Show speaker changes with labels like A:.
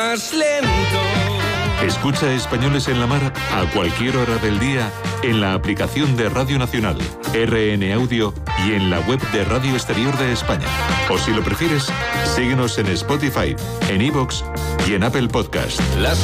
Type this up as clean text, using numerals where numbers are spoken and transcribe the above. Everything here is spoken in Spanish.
A: Más lento.
B: Escucha Españoles en la Mar a cualquier hora del día en la aplicación de Radio Nacional, RN Audio y en la web de Radio Exterior de España. O si lo prefieres, síguenos en Spotify, en iVoox y en Apple Podcast.